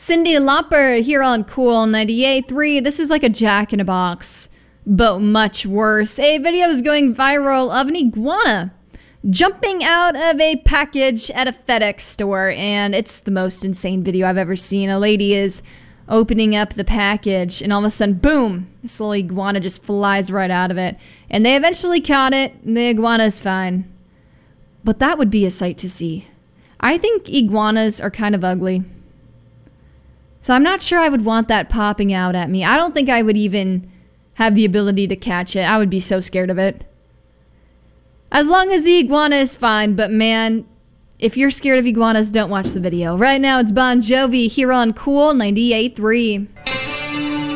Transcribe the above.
Cyndi Lauper here on Cool 98.3. This is like a Jack in a Box, but much worse. A video is going viral of an iguana jumping out of a package at a FedEx store, and it's the most insane video I've ever seen. A lady is opening up the package, and all of a sudden, boom, this little iguana just flies right out of it. And they eventually caught it, and the iguana's fine. But that would be a sight to see. I think iguanas are kind of ugly. So I'm not sure I would want that popping out at me. I don't think I would even have the ability to catch it. I would be so scared of it. As long as the iguana is fine, but man, if you're scared of iguanas, don't watch the video. Right now, it's Bon Jovi here on Cool 98.3.